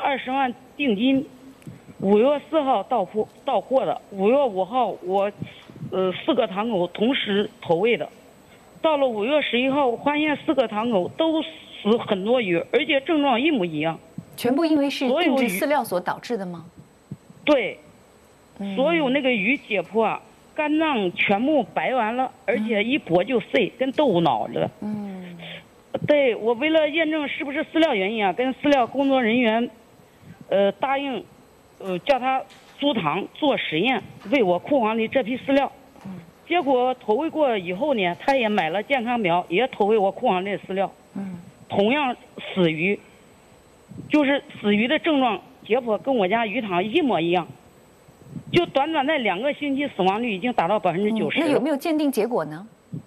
20万定金，5月4号到货的，5月5号我4个堂口同时投喂的，到了5月11号，我发现4个堂口都死很多鱼，而且症状一模一样。 全部因为是定制饲料所导致的吗？ 对，所有那个鱼解剖，肝脏全部白完了，而且一剥就碎，跟豆腐脑子。对，我为了验证是不是饲料原因啊，跟饲料工作人员，答应，叫他租塘做实验，喂我库房里这批饲料。结果投喂过以后呢，他也买了健康表，也投喂我库房里的饲料。同样死鱼，就是死鱼的症状解剖跟我家鱼塘一模一样，就短短在2个星期，死亡率已经达到90%。 那有没有鉴定结果呢？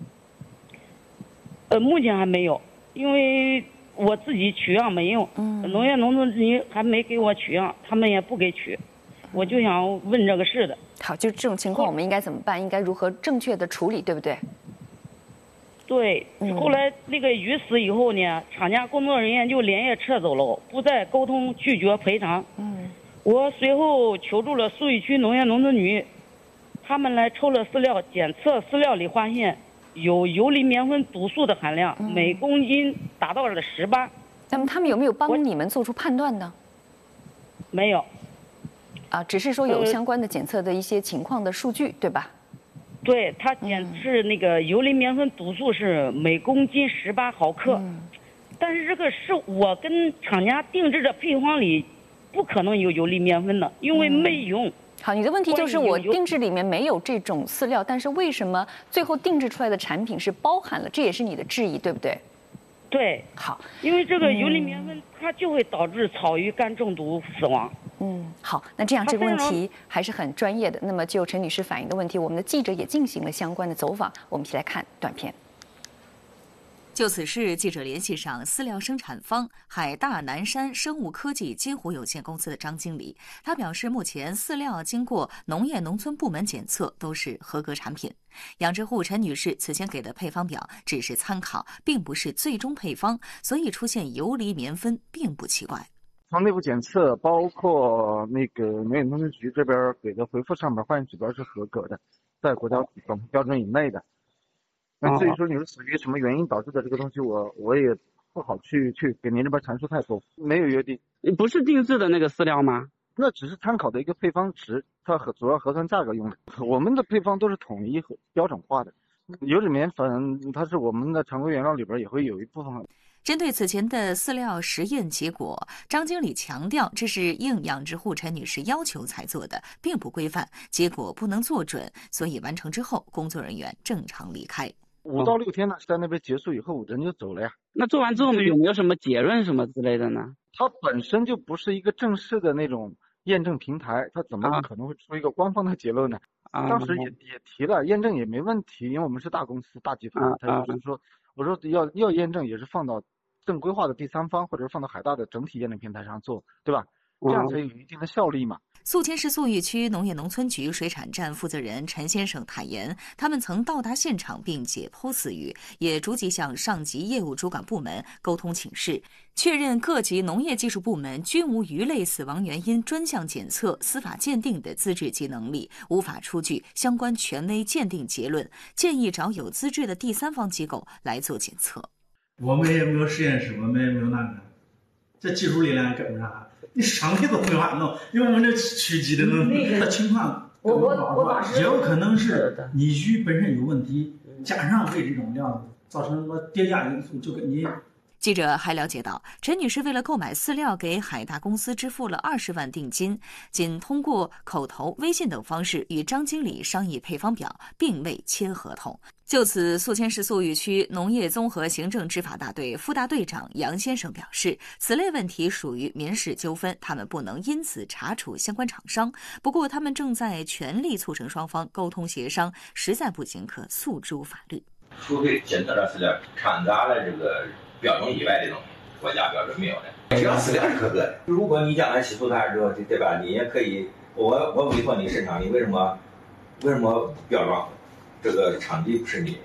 目前还没有，因为我自己取样没用，农业农村局还没给我取样，他们也不给取，我就想问这个事的。 好，就这种情况我们应该怎么办？应该如何正确的处理，对不对？ 对，后来那个鱼死以后呢，厂家工作人员就连夜撤走了，不再沟通，拒绝赔偿。我随后求助了苏语区农业农村局，他们来抽了饲料，检测饲料里发现有游离棉酚毒素的含量，每公斤达到了18。 那么他们有没有帮你们做出判断呢？ 没有。 只是说有相关的检测的一些情况的数据，对吧？ 对，它检测那个游离棉酚毒素是每公斤18毫克，但是这个是我跟厂家定制的配方里不可能有游离棉酚的，因为没用。 好，你的问题就是我定制里面没有这种饲料，但是为什么最后定制出来的产品是包含了？这也是你的质疑，对不对？ 对， 好， 因为这个游离棉酚它就会导致草鱼肝中毒死亡。 好，那这样这个问题还是很专业的。那么就陈女士反映的问题，我们的记者也进行了相关的走访，我们一起来看短片。 就此事，记者联系上饲料生产方海大南山生物科技金湖有限公司的张经理，他表示，目前饲料经过农业农村部门检测都是合格产品。养殖户陈女士此前给的配方表只是参考，并不是最终配方，所以出现游离棉酚并不奇怪。 从内部检测，包括那个农业农村局这边给的回复上面，化验指标是合格的，在国家总标准以内的。那至于说你是属于什么原因导致的这个东西，我也不好去给您这边阐述太多。没有约定， 不是定制的那个饲料吗？ 那只是参考的一个配方值，它主要核算价格用的。我们的配方都是统一和标准化的，油脂棉粉它是我们的常规原料里边也会有一部分。 针对此前的饲料实验结果，张经理强调，这是应养殖户陈女士要求才做的，并不规范，结果不能做准，所以完成之后，工作人员正常离开。 5到6天呢，在那边结束以后，人就走了呀。 那做完之后有没有什么结论什么之类的呢？ 它本身就不是一个正式的那种验证平台，它怎么可能会出一个官方的结论呢？当时也提了，验证也没问题，因为我们是大公司大集团，他就是说，我说要验证也是放到正规化的第三方，或者是放到海大的整体验证平台上做，对吧？这样才有一定的效力嘛。 宿迁市宿豫区农业农村局水产站负责人陈先生坦言，他们曾到达现场并解剖死鱼，也逐级向上级业务主管部门沟通请示，确认各级农业技术部门均无鱼类死亡原因专项检测、司法鉴定的资质及能力，无法出具相关权威鉴定结论，建议找有资质的第三方机构来做检测。 我们也没有实验室，我们也没有那个，这技术力量跟不上。你上去都没法弄，因为我们这区级的那个情况，也有可能是你鱼本身有问题，加上喂这种料，造成什么叠加因素，就跟你。 记者还了解到，陈女士为了购买饲料给海大公司支付了20万定金，仅通过口头、微信等方式与张经理商议配方表，并未签合同。就此，宿迁市宿豫区农业综合行政执法大队副大队长杨先生表示，此类问题属于民事纠纷，他们不能因此查处相关厂商。不过，他们正在全力促成双方沟通协商，实在不行可诉诸法律。 除非检测的饲料掺杂了这个标准以外的东西，国家标准没有的，只要饲料是合格的。如果你将来起诉他之后，对吧？你也可以，我委托你市场，你为什么标装这个场地不是你？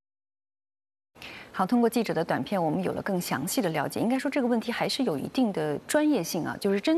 好，通过记者的短片，我们有了更详细的了解。应该说，这个问题还是有一定的专业性啊，就是真。